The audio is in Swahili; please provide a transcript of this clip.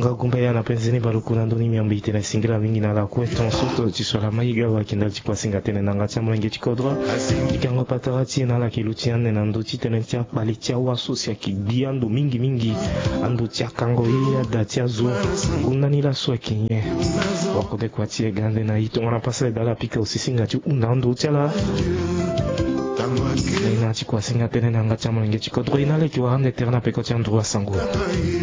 Nga kumbe yana penzeni balukuna ndoni miambite na singira mingi na la kweton soto chiswala maiga wa kinda chikwa singa tene nanga chamulenge chikodra ikango patarati na la kilutiane na ndo chitene tia pali tia waso sia kidiando mingi ando tia kango ya datia zo kunani la swa kinye wakode kwa tie gande na ito wana pasa dala pika usisinga chu unando tia la ina chikwa singa tene nanga chamulenge chikodra ina le kiwa hande terna peko tia ndrua sango